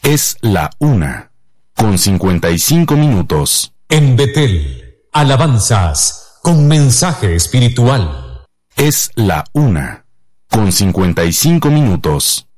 Es la 1:55. En Betel, alabanzas con mensaje espiritual. Es la 1:55.